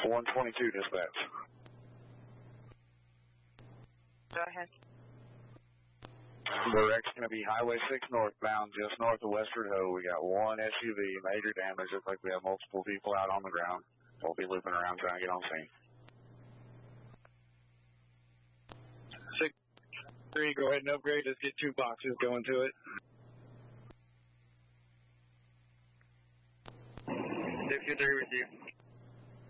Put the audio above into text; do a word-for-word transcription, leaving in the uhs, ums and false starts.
one twenty-two dispatch. Go ahead. Direct's going to be Highway six northbound, just north of Westford Ho. We got one S U V, major damage. Looks like we have multiple people out on the ground. We'll be looping around trying to get on scene. six three, go ahead and upgrade. Let's get two boxes going to it. six three with you.